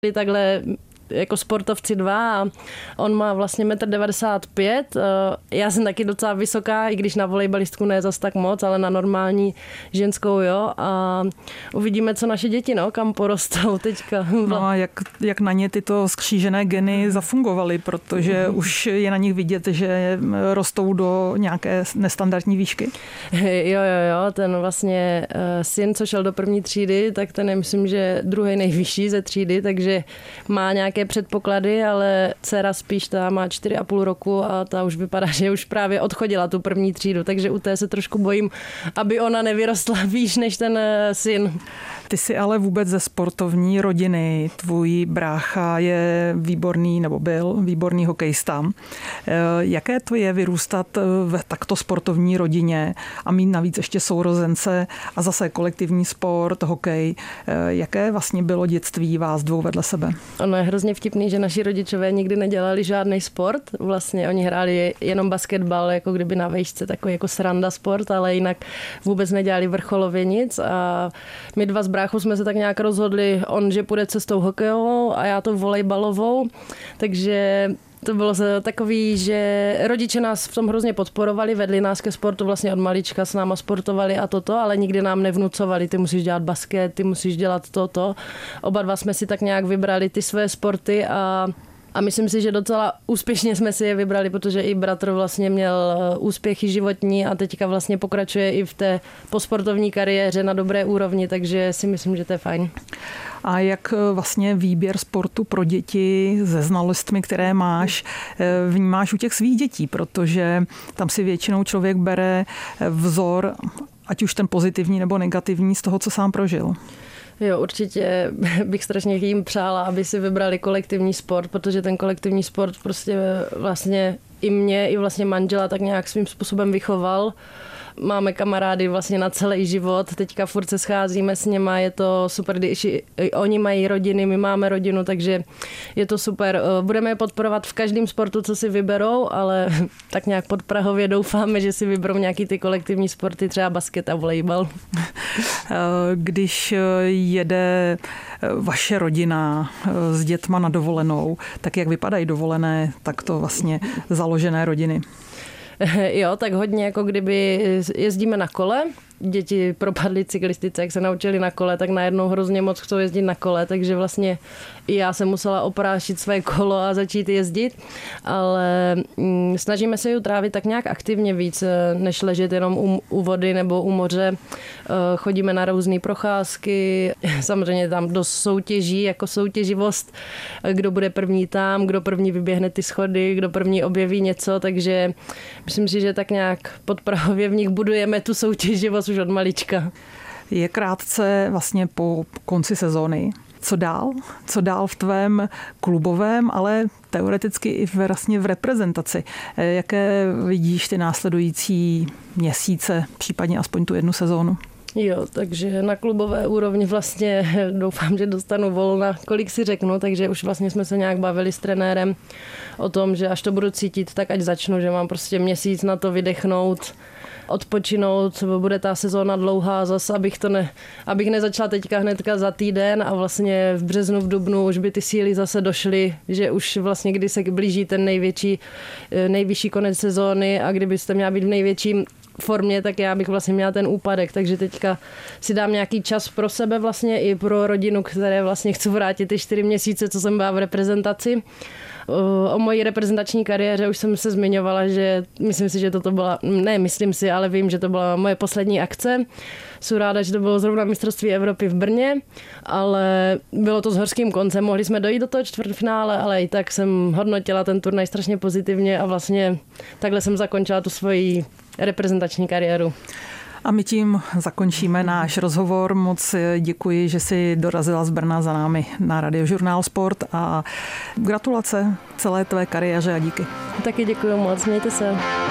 takhle jako sportovci dva a on má vlastně 1,95 m. Já jsem taky docela vysoká, i když na volejbalistku ne zas tak moc, ale na normální ženskou jo. A uvidíme, co naše děti, kam porostou teďka. No a jak na ně tyto skřížené geny zafungovaly, protože už je na nich vidět, že rostou do nějaké nestandardní výšky? Jo, ten vlastně syn, co šel do první třídy, tak ten je, myslím, že druhý nejvyšší ze třídy, takže má nějaké předpoklady, ale dcera spíš ta má 4,5 roku a ta už vypadá, že už právě odchodila tu první třídu, takže u té se trošku bojím, aby ona nevyrostla výš než ten syn. Ty jsi ale vůbec ze sportovní rodiny. Tvůj brácha je výborný, nebo byl výborný hokejista. Jaké to je vyrůstat v takto sportovní rodině a mít navíc ještě sourozence a zase kolektivní sport, hokej? Jaké vlastně bylo dětství vás dvou vedle sebe? Ono je hrozně vtipný, že naši rodičové nikdy nedělali žádný sport. Vlastně oni hráli jenom basketbal, jako kdyby na vejšce, takový jako sranda sport, ale jinak vůbec nedělali vrcholově nic a my dva s bráchou jsme se tak nějak rozhodli, on, že půjde cestou hokejovou a já to volejbalovou, takže to bylo takový, že rodiče nás v tom hrozně podporovali, vedli nás ke sportu vlastně od malička, s náma sportovali a toto, ale nikdy nám nevnucovali, ty musíš dělat basket, ty musíš dělat toto. Oba dva jsme si tak nějak vybrali ty své sporty a myslím si, že docela úspěšně jsme si je vybrali, protože i bratr vlastně měl úspěchy životní a teďka vlastně pokračuje i v té posportovní kariéře na dobré úrovni, takže si myslím, že to je fajn. A jak vlastně výběr sportu pro děti se znalostmi, které máš, vnímáš u těch svých dětí, protože tam si většinou člověk bere vzor, ať už ten pozitivní nebo negativní, z toho, co sám prožil. Jo, určitě bych strašně jim přála, aby si vybrali kolektivní sport, protože ten kolektivní sport prostě vlastně i mě, i vlastně manžela tak nějak svým způsobem vychoval. Máme kamarády vlastně na celý život, teďka furt se scházíme s něma, je to super, když oni mají rodiny, my máme rodinu, takže je to super. Budeme je podporovat v každém sportu, co si vyberou, ale tak nějak podprahově doufáme, že si vyberou nějaký ty kolektivní sporty, třeba basket a volejbal. Když jede vaše rodina s dětma na dovolenou, tak jak vypadají dovolené takto vlastně založené rodiny? Jo, tak hodně jako kdyby jezdíme na kole. Děti propadly cyklistice, jak se naučili na kole, tak najednou hrozně moc chcou jezdit na kole, takže vlastně i já jsem musela oprášit své kolo a začít jezdit, ale snažíme se ji trávit tak nějak aktivně víc, než ležet jenom u vody nebo u moře. Chodíme na různé procházky, samozřejmě tam dost soutěží, jako soutěživost, kdo bude první tam, kdo první vyběhne ty schody, kdo první objeví něco, takže myslím si, že tak nějak podprahově v nich budujeme tu soutěživost už od malička. Je krátce vlastně po konci sezóny. Co dál? Co dál v tvém klubovém, ale teoreticky i vlastně v reprezentaci? Jaké vidíš ty následující měsíce, případně aspoň tu jednu sezónu? Jo, takže na klubové úrovni vlastně doufám, že dostanu volna, kolik si řeknu, takže už vlastně jsme se nějak bavili s trenérem o tom, že až to budu cítit, tak ať začnu, že mám prostě měsíc na to vydechnout, odpočinout, bude ta sezóna dlouhá zase, abych nezačala teďka hnedka za týden a vlastně v březnu, v dubnu už by ty síly zase došly, že už vlastně kdy se blíží ten nejvyšší konec sezóny a kdybyste měla být v největším formě, tak já bych vlastně měla ten úpadek, takže teďka si dám nějaký čas pro sebe vlastně i pro rodinu, které vlastně chci vrátit ty 4 měsíce, co jsem byla v reprezentaci. O mojí reprezentační kariéře už jsem se zmiňovala, že myslím si, že toto byla, ne myslím si, ale vím, že to byla moje poslední akce. Jsem ráda, že to bylo zrovna mistrovství Evropy v Brně, ale bylo to s horským koncem. Mohli jsme dojít do toho čtvrtfinále, ale i tak jsem hodnotila ten turnaj strašně pozitivně a vlastně takhle jsem zakončila tu svoji reprezentační kariéru. A my tím zakončíme náš rozhovor. Moc děkuji, že jsi dorazila z Brna za námi na Radiožurnál Sport a gratulace celé tvé kariéře a díky. Taky děkuji moc, mějte se.